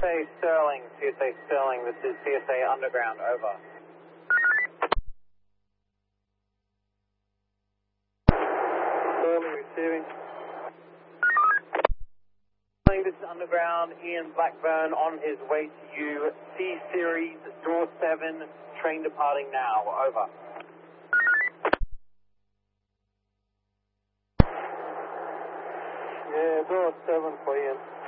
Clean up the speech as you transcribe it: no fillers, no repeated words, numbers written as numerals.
CSA Sterling, this is CSA Underground, over. Sterling receiving. This is Underground, Ian Blackburn on his way to you. C-Series, door 7, train departing now, over. Yeah, door 7 for Ian.